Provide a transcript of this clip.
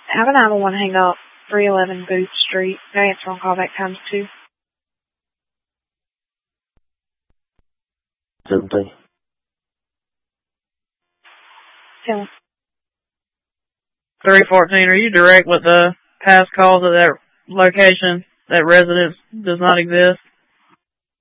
Have a 911 hang up, 311 Booth Street. No answer on callback times 2. 17. 10. 314, are you direct with the past calls of that location? That residence does not exist?